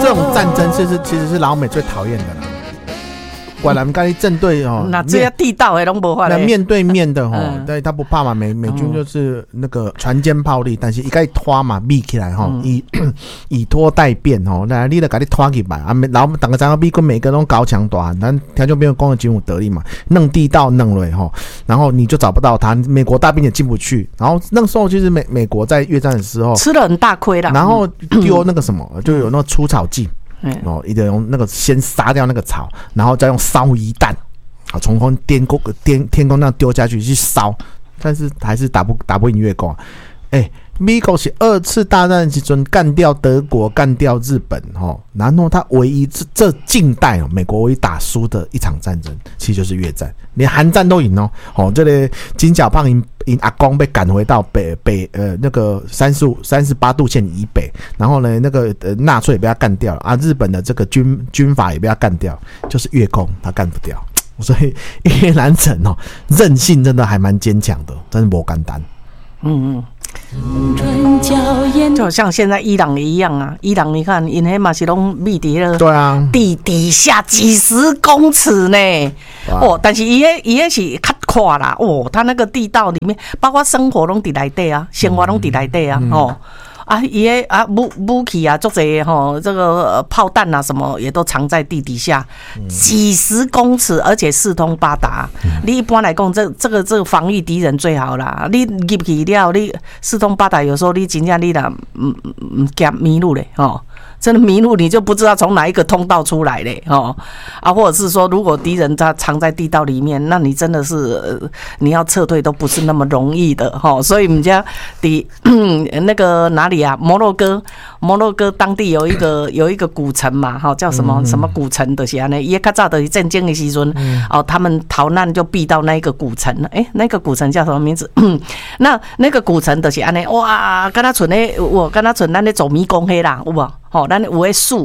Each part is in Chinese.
这种战争其实是老美最讨厌的啦。果然跟你正对哦， 那这些地道的都没法嘞。 面对面的哦，但他不怕嘛，美军就是那个船坚炮利，但是一该拖嘛，密起来哈，以拖代变哦，来你得给你拖起来啊，然后等个咱美国每个都高墙短，咱条就没有攻的军武得力嘛，弄地道弄了哈，然后你就找不到他，美国大兵也进不去，然后那时候其实美国在越战的时候吃了很大亏啦， 然后丢那个什么，就有那个除草剂。一定用那个先杀掉那个草，然后再用烧夷弹，从天空那样丢下去烧，但是还是打不赢越共。美国是2次大战的时候干掉德国，干掉日本，然后他唯一这近代美国唯一打输的一场战争，其实就是越战，连韩战都赢哦。这里金角胖因阿公被赶回到那个38度线以北，然后呢那个纳粹也被他干掉了啊，日本的这个军阀也被他干掉，就是越共他干不掉，所以越南人韧性真的还蛮坚强的，真的不简单。 就好像现在伊朗也一样啊，伊朗你看，因黑嘛是拢密伫了， 对啊， 地底下几十公尺呢，但是伊迄是较宽啦，他那个地道里面，包括生活拢伫内底啊，生活拢伫内底啊，伊武器啊，足侪吼，这个炮弹啊什么也都藏在地底下，几十公尺，而且四通八达。你一般来讲，这个防御敌人最好啦。你入去了，你四通八达，有时候你真正你啦，惊迷路嘞，真的迷路，你就不知道从哪一个通道出来嘞，或者是说，如果敌人他藏在地道里面，那你真的是你要撤退都不是那么容易的，所以我们家那个哪里啊，摩洛哥当地有一个古城嘛，叫什么古城的是安尼，伊较早的战争的时阵，他们逃难就避到那一个古城，那个古城叫什么名字？那个古城就是安尼，哇，敢若像咧，敢若像咱咧走迷宫迄啦，有无？咱有诶树，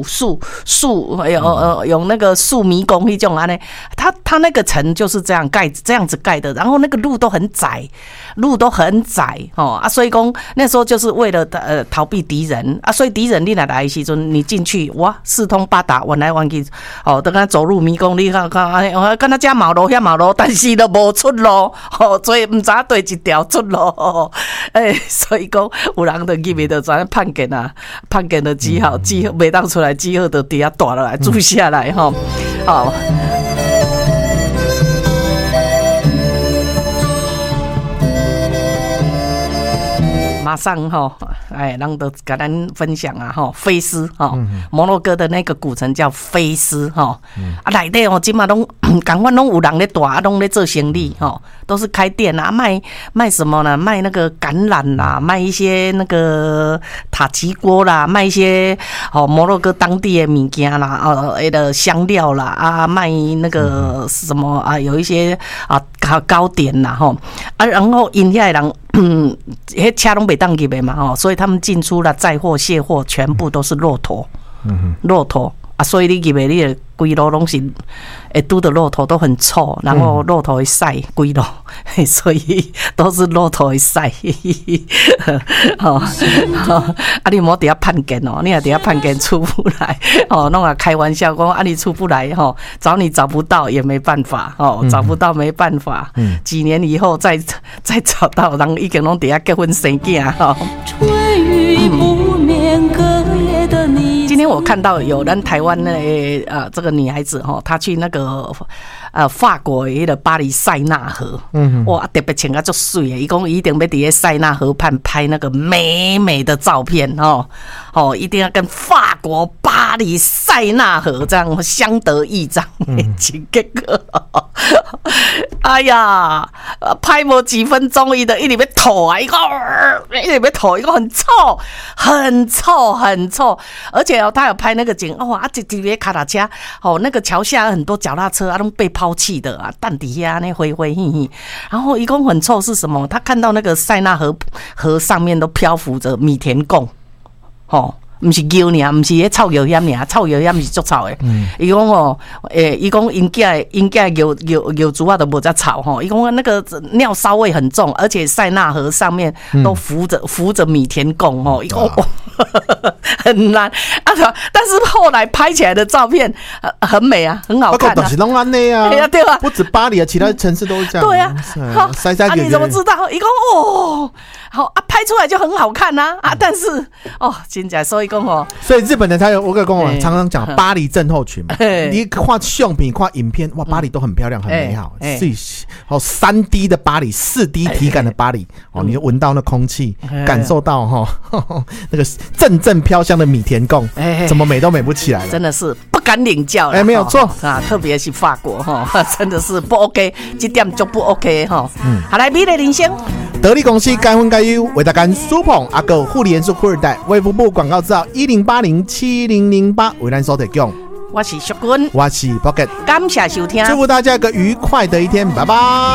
用那个树迷宫迄种安尼，它那个城就是这样子盖的，然后那个路都很窄，所以讲那时候就是为了逃避敌人啊，所以敌人你来的时阵，你进去哇，四通八达，弯来弯去，等下走入迷宫，你看，敢若这马路遐马路，但是都无出路，所以唔知对一条出路，所以讲有人就入去就怎判决啊，判决的记号。没当出来，记号就底下大了来注下来哈，马上人都跟咱分享啊菲斯摩洛哥的那个古城叫菲斯内底今嘛拢赶快拢有人咧大，拢咧做生意都是开店啊，卖什么呢？卖那个橄榄啦，卖一些那个塔吉锅啦，卖一些摩洛哥当地的物件啦，的香料啦卖那个什么有一些糕点啦然后因遐人迄车拢袂当入的嘛所以他们进出啦载货卸货全部都是骆驼，所以你入的你的规路拢是会拄到骆驼都很臭，然后骆驼会晒规路，所以都是骆驼会晒。你莫底下判检你也底下判检出不来弄啊开玩笑讲你出不来找你找不到也没办法找不到没办法，几年以后再找到，人已经拢底下结婚生囝吹雨不眠隔夜的你。今天我看到有咱台湾的这个女孩子她去那个法国的巴黎塞纳河，哇特别穿啊足水的，伊讲一定要伫塞纳河畔拍那个美美的照片一定要跟法国巴黎塞纳河这样相得益彰，结果哎呀，拍无几分钟，伊就一直要吐啊，一直要吐，一个很臭，很臭，很臭，而且他有拍那个景一个卡达车那个桥下很多脚踏车都被抛弃的蛋底下那灰灰嘿嘿，然后一共很臭是什么？他看到那个塞纳河上面都漂浮着米田共毋是牛尔，毋是迄臭油险尔，臭油险是足臭诶。伊讲吼，伊讲因囝油猪啊都无遮臭吼。伊讲那个尿骚味很重，而且塞纳河上面都浮着米田共吼。伊讲很难啊，但是后来拍起来的照片很美啊，很好看啊。 都是拢安尼啊， 对啊， 不止巴黎啊，其他城市都是这样。 对啊， 塞你怎么知道？伊讲好啊，拍出来就很好看呐啊，但是真正所以讲所以日本人才有我跟常常讲巴黎症候群嘛。你看相片、看影片，哇，巴黎都很漂亮、很美好。所以3D 的巴黎、4D 体感的巴黎，你就闻到那空气，感受到那个阵阵飘香的米田共，怎么美都美不起来了， 真的是不敢领教了。 没有错啊，特别是法国真的是不 OK， 这点就不 OK 好来，美丽人生。 得力公司该分该优，为大家苏捧阿狗护理元素富二代，卫福部广告资料10807008为咱所提供。 我是淑君， 我是 Pocket， 感谢收听， 祝福大家一个愉快的一天，拜拜。